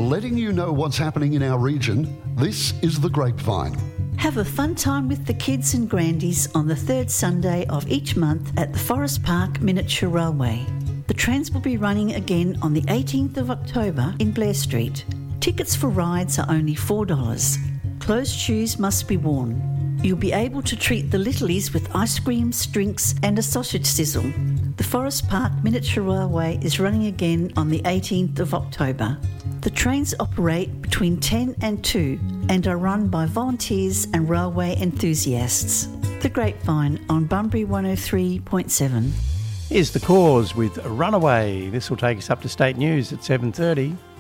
Letting you know what's happening in our region, this is The Grapevine. Have a fun time with the kids and grandies on the third Sunday of each month at the Forest Park Miniature Railway. The trains will be running again on the 18th of October in Blair Street. Tickets for rides are only $4. Closed shoes must be worn. You'll be able to treat the littlies with ice creams, drinks and a sausage sizzle. The Forest Park Miniature Railway is running again on the 18th of October. The trains operate between 10 and 2 and are run by volunteers and railway enthusiasts. The Grapevine on Bunbury 103.7. Here's The Cause with Runaway. This will take us up to state news at 7:30.